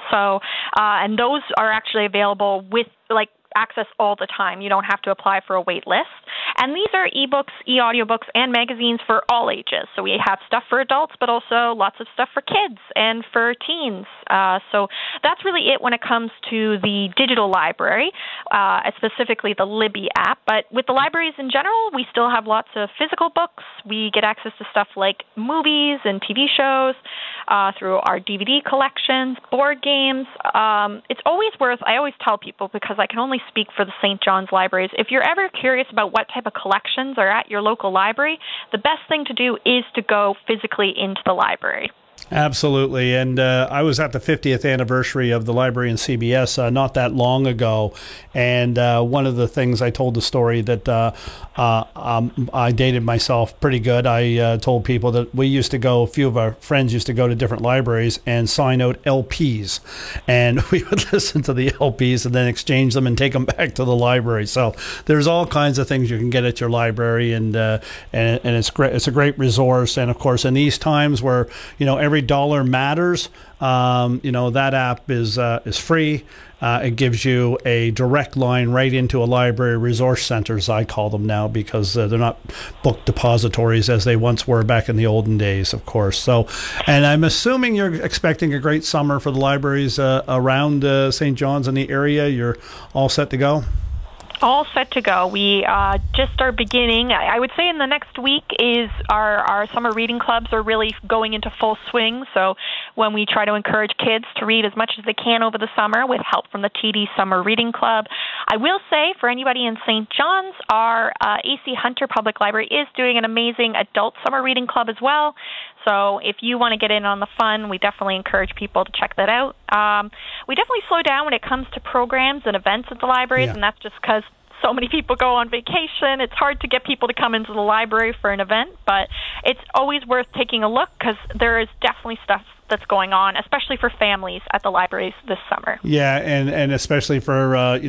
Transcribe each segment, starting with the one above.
So, and those are actually available with access all the time. You don't have to apply for a wait list. And these are ebooks, e-audiobooks, and magazines for all ages. So we have stuff for adults, but also lots of stuff for kids and for teens. So that's really it when it comes to the digital library, specifically the Libby app. But with the libraries in general, we still have lots of physical books. We get access to stuff like movies and TV shows through our DVD collections, board games. It's always worth, I always tell people, because I can only speak for the St. John's libraries, if you're ever curious about what type of collections are at your local library, the best thing to do is to go physically into the library. Absolutely. And I was at the 50th anniversary of the library in CBS not that long ago. And one of the things I told the story that I dated myself pretty good. I told people that we used to go, a few of our friends used to go to different libraries and sign out LPs. And we would listen to the LPs and then exchange them and take them back to the library. So there's all kinds of things you can get at your library. And it's great. It's a great resource. And of course, in these times where, every dollar matters, that app is free. It gives you a direct line right into a library resource centers, I call them now, because they're not book depositories as they once were back in the olden days, of course. So, and I'm assuming you're expecting a great summer for the libraries around St. John's in the area. You're all set to go? All set to go. We just are beginning. I would say in the next week is our summer reading clubs are really going into full swing. So when we try to encourage kids to read as much as they can over the summer with help from the TD Summer Reading Club. I will say for anybody in St. John's, our AC Hunter Public Library is doing an amazing adult summer reading club as well. So if you want to get in on the fun, we definitely encourage people to check that out. We definitely slow down when it comes to programs and events at the libraries, and that's just because so many people go on vacation. It's hard to get people to come into the library for an event, but it's always worth taking a look because there is definitely stuff that's going on, especially for families at the libraries this summer. Yeah, and especially for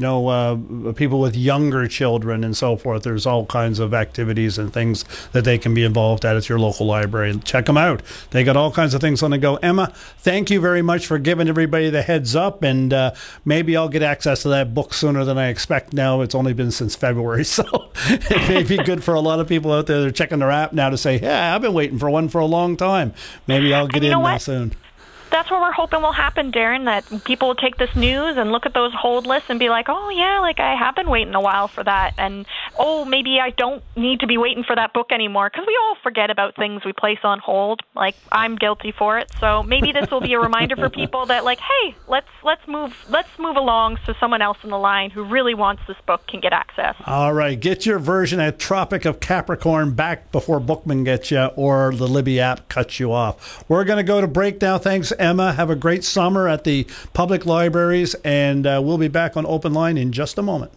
people with younger children and so forth. There's all kinds of activities and things that they can be involved at your local library. Check them out. They got all kinds of things on the go. Emma, thank you very much for giving everybody the heads up, and maybe I'll get access to that book sooner than I expect now. It's only been since February, so it may be good for a lot of people out there that are checking their app now to say, yeah, I've been waiting for one for a long time. Maybe I'll get in now soon. That's what we're hoping will happen, Darren, that people will take this news and look at those hold lists and be like, oh, yeah, I have been waiting a while for that. And, maybe I don't need to be waiting for that book anymore, because we all forget about things we place on hold. I'm guilty for it. So maybe this will be a reminder for people that, hey, let's move along so someone else in the line who really wants this book can get access. All right. Get your version at Tropic of Capricorn back before Bookman gets you or the Libby app cuts you off. We're going to go to break now. Thanks, Emma. Have a great summer at the public libraries, and we'll be back on Open Line in just a moment.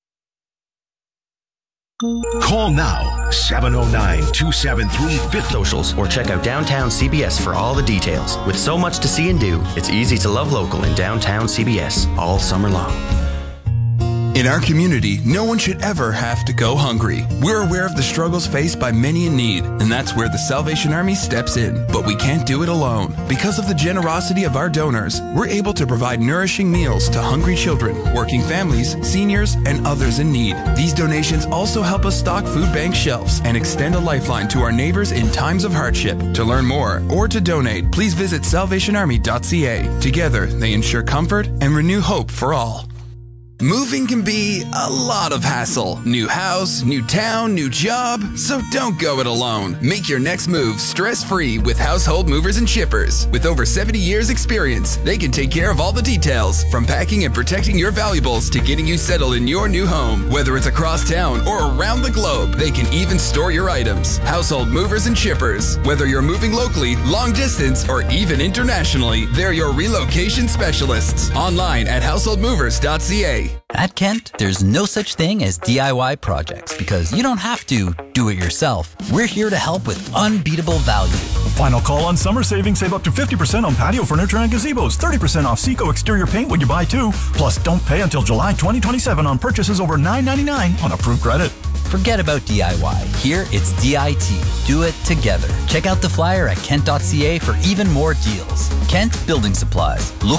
Call now, 709-273-50. Socials or check out Downtown CBS for all the details. With so much to see and do, it's easy to love local in Downtown CBS all summer long. In our community, no one should ever have to go hungry. We're aware of the struggles faced by many in need, and that's where the Salvation Army steps in. But we can't do it alone. Because of the generosity of our donors, we're able to provide nourishing meals to hungry children, working families, seniors, and others in need. These donations also help us stock food bank shelves and extend a lifeline to our neighbors in times of hardship. To learn more or to donate, please visit salvationarmy.ca. Together, they ensure comfort and renew hope for all. Moving can be a lot of hassle. New house, new town, new job. So don't go it alone. Make your next move stress-free with Household Movers and Shippers. With over 70 years experience, they can take care of all the details, from packing and protecting your valuables to getting you settled in your new home. Whether it's across town or around the globe, they can even store your items. Household Movers and Shippers. Whether you're moving locally, long distance, or even internationally, they're your relocation specialists. Online at householdmovers.ca. At Kent, there's no such thing as DIY projects because you don't have to do it yourself. We're here to help with unbeatable value. Final call on summer savings. Save up to 50% on patio furniture and gazebos. 30% off Seco exterior paint when you buy two. Plus, don't pay until July 2027 on purchases over $9.99 on approved credit. Forget about DIY. Here, it's DIT. Do it together. Check out the flyer at kent.ca for even more deals. Kent Building Supplies. Look